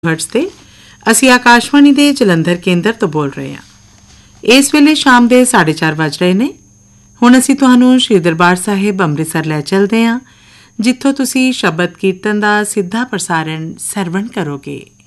Hertz ਤੇ ਅਸੀਂ ਆਕਾਸ਼ਵਾਣੀ ਦੇ ਜਲੰਧਰ ਕੇਂਦਰ ਤੋਂ ਬੋਲ ਰਹੇ ਹਾਂ। ਇਸ ਵੇਲੇ ਸ਼ਾਮ ਦੇ 4:30 ਵੱਜ ਰਹੇ ਨੇ। ਹੁਣ ਅਸੀਂ ਤੁਹਾਨੂੰ ਸ਼੍ਰੀ ਦਰਬਾਰ ਸਾਹਿਬ ਅੰਮ੍ਰਿਤਸਰ ਲੈ ਚੱਲਦੇ ਹਾਂ, ਜਿੱਥੋਂ ਤੁਸੀਂ ਸ਼ਬਦ ਕੀਰਤਨ ਦਾ ਸਿੱਧਾ ਪ੍ਰਸਾਰਣ ਸਰਵਣ ਕਰੋਗੇ।